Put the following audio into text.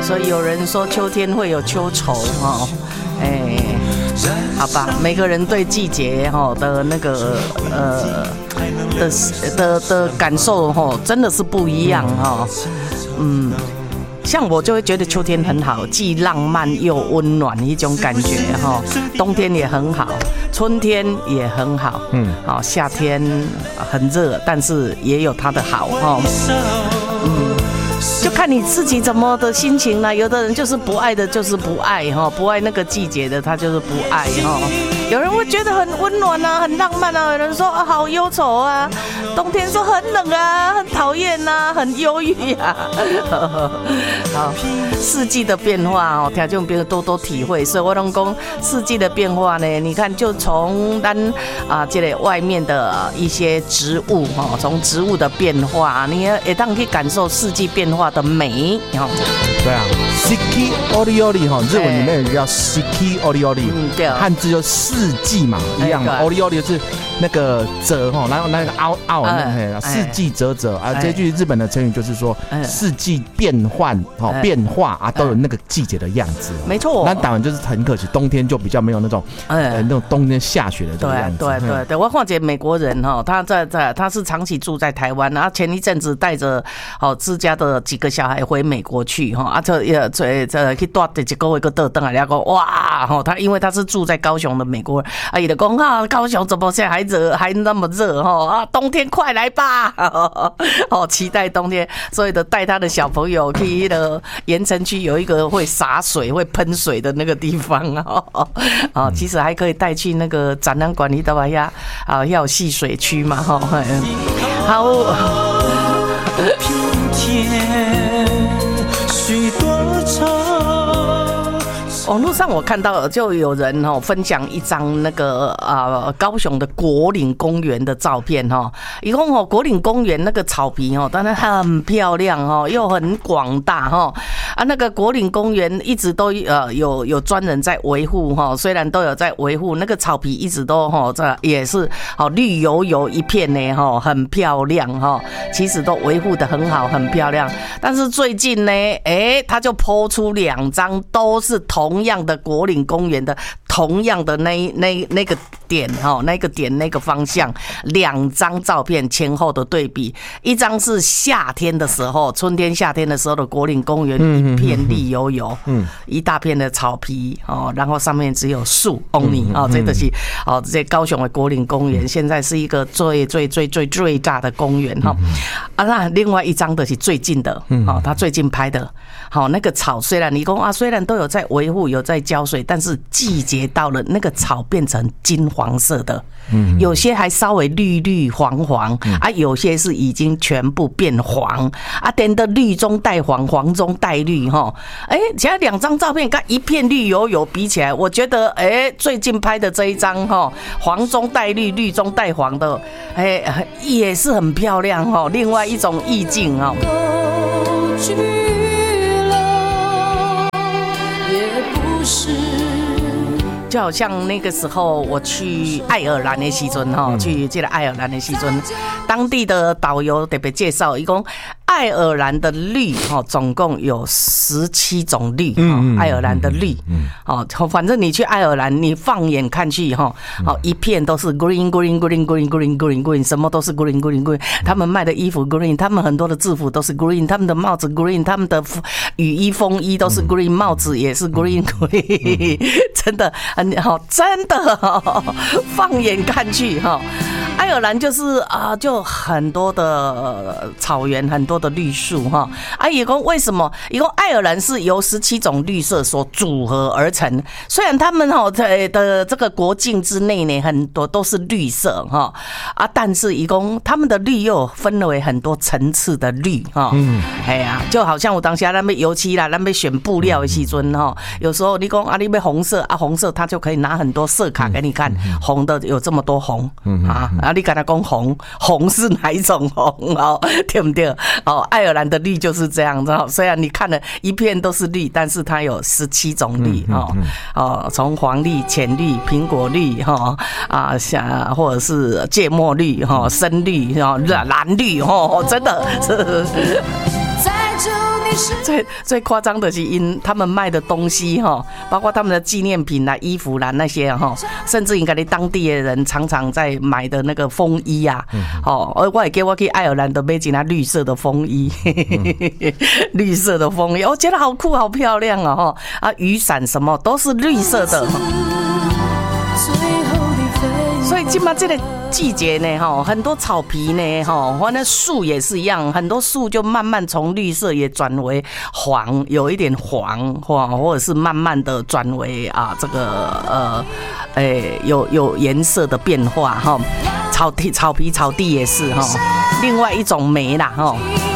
所以有人说秋天会有秋愁哈，好吧，每个人对季节哈的那个的感受哈，真的是不一样哈，像我就会觉得秋天很好，既浪漫又温暖一种感觉哈。冬天也很好，春天也很好，好，夏天很热，但是也有它的好哈。就看你自己怎么的心情啦。有的人就是不爱的，就是不爱哈，不爱那个季节的，他就是不爱哈。有人会觉得很温暖啊，很浪漫啊，有人说啊好忧愁啊，冬天说很冷啊，很讨厌啊，很忧郁啊。好，四季的变化哦，听众朋友多多体会。所以我讲四季的变化呢，你看就从这个外面的一些植物哈，从植物的变化，你也当可以感受四季变化的美。 对啊 ，Siki Oriori 哈，日文里面有一个叫 Siki Oriori， 对， 汉字就四季嘛，一样的。Oriori 就是那个折哈，然后那个凹四季折啊，这句日本的成语就是说四季变换变化啊，都有那个季节的样子。 没错， 那当然就是很可惜，冬天就比较没有那种那种冬天下雪的这个样子。 对，我看见美国人哈，他是长期住在台湾，然后前一阵子带着自家的几个小孩回美国去哈，这去住一个月个倒回来，然后哇他因为他是住在高雄的美国人，他就讲高雄怎么现在还那么热哈冬天快来吧，期待冬天，所以的带他的小朋友去那个盐城区有一个会洒水会喷水的那个地方其实还可以带去那个展览馆里头要有戏水区嘛好。网络上我看到就有人分享一张那个高雄的国岭公园的照片一共国岭公园那个草皮当然很漂亮又很广大那个国岭公园一直都有专人在维护虽然都有在维护那个草皮一直都这也是绿油油一片呢很漂亮其实都维护得很好很漂亮，但是最近呢他就po出2张都是同样的国岭公园的同样的那个点那个点那个方向，2张照片前后的对比，一张是夏天的时候，春天夏天的时候的国岭公园一片绿油油，一大片的草皮然后上面只有树 only 这就是这高雄的国岭公园，现在是一个最大的公园那另外一张的是最近的他最近拍的那个草虽然你说虽然都有在维护有在浇水，但是季节到了那个草变成金黄色的，有些还稍微绿黄有些是已经全部变黄等的绿中带黄黄中带绿其实2张照片跟一片绿油油比起来，我觉得最近拍的这一张黄中带绿绿中带黄的也是很漂亮另外一种意境就好像那个时候我去爱尔兰的时候去这个爱尔兰的时候，当地的导游特别介绍一共爱尔兰的绿总共有17种绿爱尔兰的绿反正你去爱尔兰你放眼看去一片都是 green 什么都是 green 他们卖的衣服 green， 他们很多的制服都是 green， 他们的帽子 green， 他们的雨衣风衣都是 green， 帽子也是 green 真的放眼看去爱尔兰就是就很多的草原，很多的绿树也说为什么也说爱尔兰是由17种绿色所组合而成，虽然他们的这个国境之内呢很多都是绿色但是也说他们的绿又分为很多层次的绿就好像我当下咱们油漆啦，咱们选布料的时候有时候你说你要红色红色他就可以拿很多色卡给你看，红的有这么多红你跟他讲红是哪一种红对不对爱尔兰的绿就是这样子虽然你看了一片都是绿，但是它有17种绿从黄绿、浅绿、苹果绿或者是芥末绿深绿蓝绿真的是在这里最夸张的是他们卖的东西哈，包括他们的纪念品啦、衣服啦那些哈，甚至应该你当地的人常常在买的那个风衣啊，我也给我去爱尔兰的买一件绿色的风衣，绿色的风衣，我觉得好酷好漂亮哦啊，雨伞什么都是绿色的。所以今嘛这个季节呢，很多草皮呢，或者树也是一样，很多树就慢慢从绿色也转为黄，有一点黄，或者是慢慢的转为这个有颜色的变化哈。草皮、草地也是哈，另外一种美啦哈。